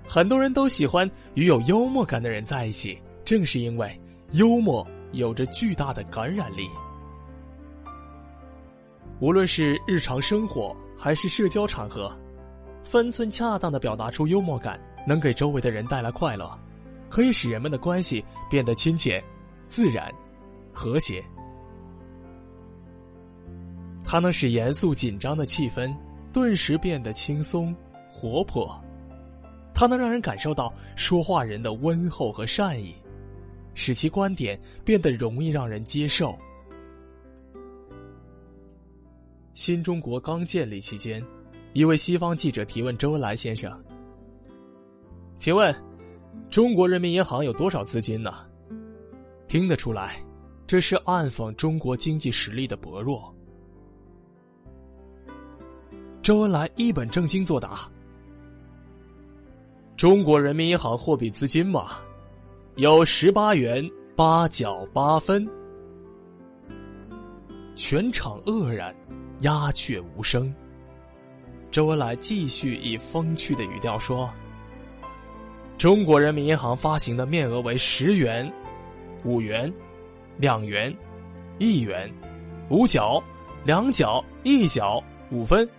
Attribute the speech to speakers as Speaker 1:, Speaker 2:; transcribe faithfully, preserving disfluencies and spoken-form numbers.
Speaker 1: 很多人都喜欢与有幽默感的人在一起，正是因为幽默有着巨大的感染力。无论是日常生活还是社交场合，分寸恰当地表达出幽默感，能给周围的人带来快乐，可以使人们的关系变得亲切、自然、和谐。它能使严肃紧张的气氛顿时变得轻松、活泼。它能让人感受到说话人的温厚和善意，使其观点变得容易让人接受。新中国刚建立期间，一位西方记者提问周恩来先生：请问中国人民银行有多少资金呢？听得出来，这是暗讽中国经济实力的薄弱。周恩来一本正经作答：中国人民银行货币资金嘛，有十八元八角八分。全场愕然，鸦雀无声。周恩来继续以风趣的语调说：中国人民银行发行的面额为十元、五元、两元、一元、五角、两角、一角、五分。